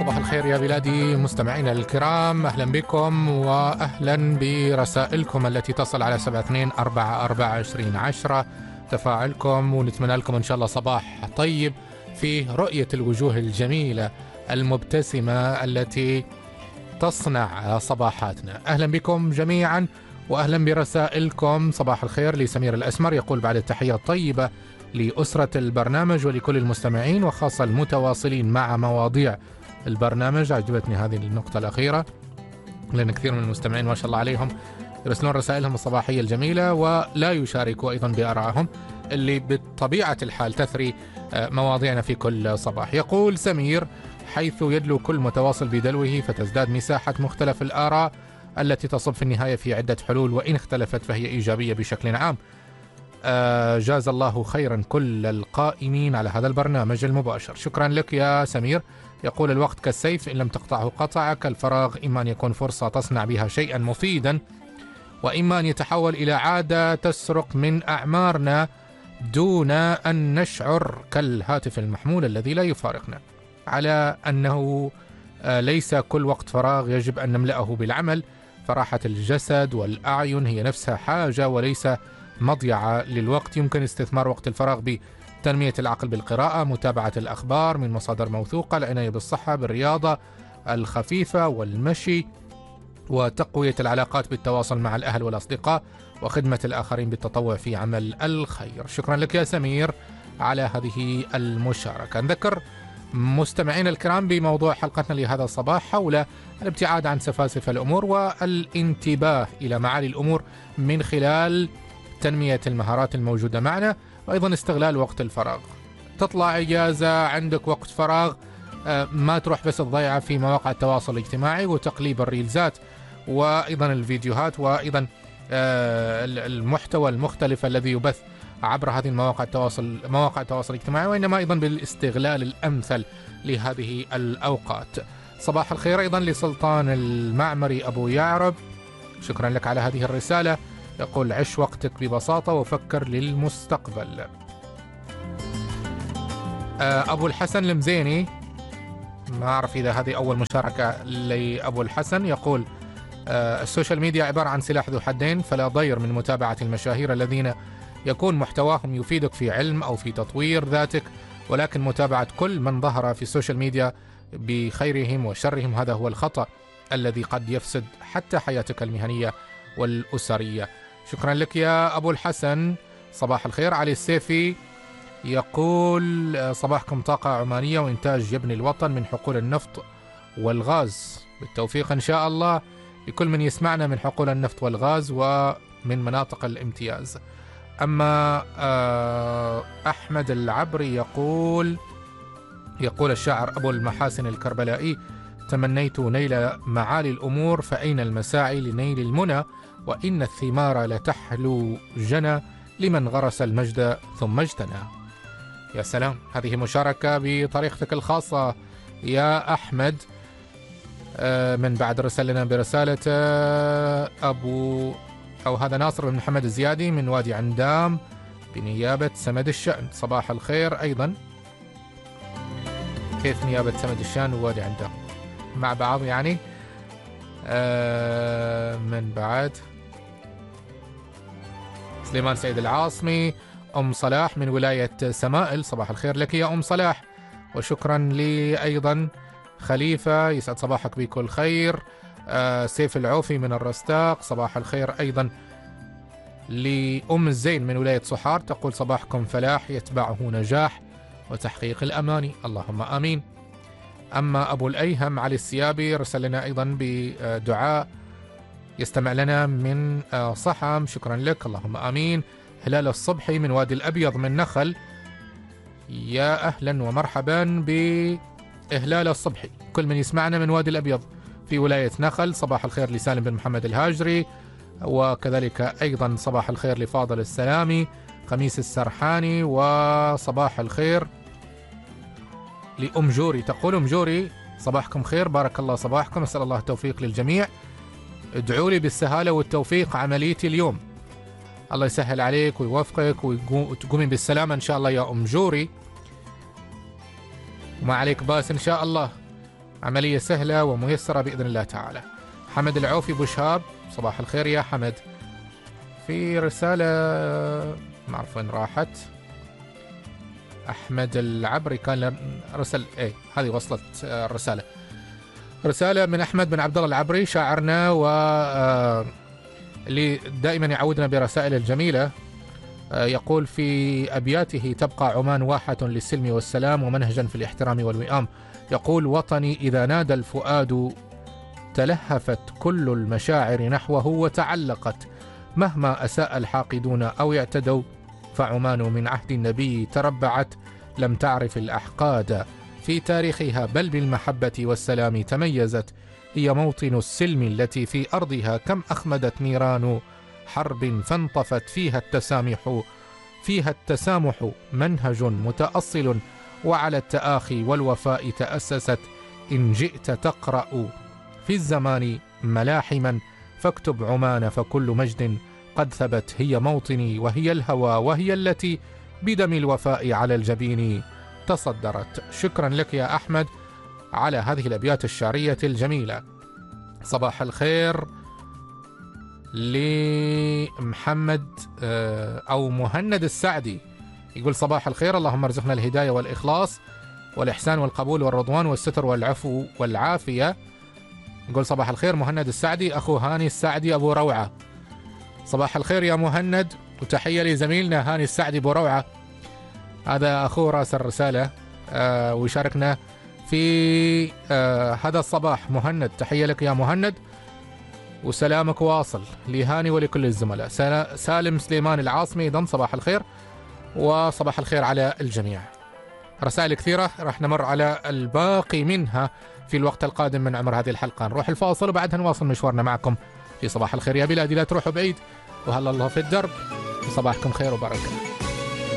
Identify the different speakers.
Speaker 1: صباح الخير يا بلادي مستمعينا الكرام، أهلا بكم وأهلا برسائلكم التي تصل على 72442010. تفاعلكم ونتمنى لكم إن شاء الله صباح طيب في رؤية الوجوه الجميلة المبتسمة التي تصنع صباحاتنا. أهلا بكم جميعا وأهلا برسائلكم. صباح الخير لسمير الأسمر، يقول بعد التحية الطيبة لأسرة البرنامج ولكل المستمعين وخاصة المتواصلين مع مواضيع البرنامج. عجبتني هذه النقطة الأخيرة لأن كثير من المستمعين ما شاء الله عليهم يرسلون رسائلهم الصباحية الجميلة ولا يشاركوا أيضا بآرائهم اللي بطبيعة الحال تثري مواضيعنا في كل صباح. يقول سمير: حيث يدلو كل متواصل بدلوه فتزداد مساحة مختلف الآراء التي تصب في النهاية في عدة حلول، وإن اختلفت فهي إيجابية بشكل عام. جاز الله خيرا كل القائمين على هذا البرنامج المباشر. شكرا لك يا سمير. يقول: الوقت كالسيف إن لم تقطعه قطعك. الفراغ إما أن يكون فرصة تصنع بها شيئا مفيدا، وإما أن يتحول إلى عادة تسرق من أعمارنا دون أن نشعر، كالهاتف المحمول الذي لا يفارقنا. على أنه ليس كل وقت فراغ يجب أن نملأه بالعمل، فراحة الجسد والأعين هي نفسها حاجة وليس مضيعة للوقت. يمكن استثمار وقت الفراغ بتنمية العقل بالقراءة، متابعة الأخبار من مصادر موثوقة، العناية بالصحة، بالرياضة الخفيفة والمشي، وتقوية العلاقات بالتواصل مع الأهل والأصدقاء، وخدمة الآخرين بالتطوع في عمل الخير. شكرا لك يا سمير على هذه المشاركة. نذكر مستمعين الكرام بموضوع حلقتنا لهذا الصباح حول الابتعاد عن سفاسف الأمور والانتباه إلى معالي الأمور من خلال تنمية المهارات الموجودة معنا، وأيضا استغلال وقت الفراغ. تطلع إجازة، عندك وقت فراغ، ما تروح بس تضيعه في مواقع التواصل الاجتماعي وتقليب الريلزات وأيضا الفيديوهات وأيضا المحتوى المختلف الذي يبث عبر هذه مواقع التواصل الاجتماعي، وإنما أيضا بالاستغلال الأمثل لهذه الأوقات. صباح الخير أيضا لسلطان المعمري أبو يعرب، شكرا لك على هذه الرسالة. يقول: عش وقتك ببساطة وفكر للمستقبل. أبو الحسن المزيني، ما أعرف إذا هذه أول مشاركة لأبو الحسن، يقول: السوشيال ميديا عبارة عن سلاح ذو حدين، فلا ضير من متابعة المشاهير الذين يكون محتواهم يفيدك في علم أو في تطوير ذاتك، ولكن متابعة كل من ظهر في السوشيال ميديا بخيرهم وشرهم هذا هو الخطأ الذي قد يفسد حتى حياتك المهنية والأسرية. شكرا لك يا أبو الحسن. صباح الخير. علي السيفي يقول: صباحكم طاقة عمانية وإنتاج يبني الوطن من حقول النفط والغاز. بالتوفيق إن شاء الله لكل من يسمعنا من حقول النفط والغاز ومن مناطق الامتياز. أما أحمد العبري يقول الشاعر أبو المحاسن الكربلائي: تمنيت نيل معالي الأمور فأين المساعي لنيل المنى، وإن الثمار لتحلو جنى لمن غرس المجد ثم اجتنى. يا سلام، هذه مشاركة بطريقتك الخاصة يا أحمد. من بعد رسل لنا برسالة هذا ناصر بن محمد الزيادي من وادي عندام بنيابة سمد الشأن. صباح الخير أيضا. كيف نيابة سمد الشأن ووادي عندام مع بعض يعني؟ من بعد سليمان سيد العاصمي. أم صلاح من ولاية سمائل، صباح الخير لك يا أم صلاح، وشكرا لي أيضا. خليفة، يسعد صباحك بكل خير. سيف العوفي من الرستاق، صباح الخير أيضا لأم الزين من ولاية صحار، تقول: صباحكم فلاح يتبعه نجاح وتحقيق الأماني، اللهم آمين. أما أبو الأيهم علي السيابي رسل لنا أيضا بدعاء، يستمع لنا من صحم، شكرا لك، اللهم آمين. هلال الصبحي من وادي الأبيض من نخل، يا أهلا ومرحبا بإهلال الصبحي، كل من يسمعنا من وادي الأبيض في ولاية نخل. صباح الخير لسالم بن محمد الهاجري، وكذلك أيضا صباح الخير لفاضل السلامي، خميس السرحاني، وصباح الخير لأم جوري، تقول أم جوري: صباحكم خير، بارك الله صباحكم، أسأل الله التوفيق للجميع، ادعوا لي بالسهالة والتوفيق عمليتي اليوم، الله يسهل عليك ويوفقك وتقومي بالسلامة إن شاء الله يا أم جوري، وما عليك باس إن شاء الله. عملية سهلة وميسرة بإذن الله تعالى. حمد العوفي بوشهاب، صباح الخير يا حمد. في رسالة ما أعرف وين راحت. أحمد العبري كان رسل هذه وصلت الرسالة. رسالة من أحمد بن عبد الله العبري شاعرنا اللي دائما يعودنا برسائل الجميلة. يقول في أبياته: تبقى عمان واحة للسلم والسلام ومنهجا في الاحترام والوئام. يقول: وطني إذا نادى الفؤاد تلهفت كل المشاعر نحوه وتعلقت، مهما أساء الحاقدون أو اعتدوا، فعمان من عهد النبي تربعت، لم تعرف الأحقاد في تاريخها بل بالمحبة والسلام تميزت، هي موطن السلم التي في أرضها كم أخمدت نيران حرب فانطفت، فيها التسامح منهج متأصل، وعلى التآخي والوفاء تأسست، إن جئت تقرأ في الزمان ملاحما فاكتب عمان فكل مجد قد ثبت، هي موطني وهي الهوى وهي التي بدم الوفاء على الجبين تصدرت. شكرا لك يا أحمد على هذه الأبيات الشعرية الجميلة. صباح الخير لمحمد أو مهند السعدي، يقول: صباح الخير، اللهم ارزقنا الهداية والإخلاص والإحسان والقبول والرضوان والستر والعفو والعافية. يقول: صباح الخير مهند السعدي، أخو هاني السعدي أبو روعة. صباح الخير يا مهند، وتحية لزميلنا هاني السعدي أبو روعة، هذا أخوه راس الرسالة ويشاركنا في هذا الصباح. مهند، تحية لك يا مهند، وسلامك واصل لهاني ولكل الزملاء. سالم سليمان العاصمي، إذن صباح الخير وصباح الخير على الجميع. رسائل كثيرة راح نمر على الباقي منها في الوقت القادم من عمر هذه الحلقة. نروح الفاصل وبعدها نواصل مشوارنا معكم في صباح الخير يا بلادي. لا تروحوا بعيد، وهلا الله في الدرب. صباحكم خير وبركة.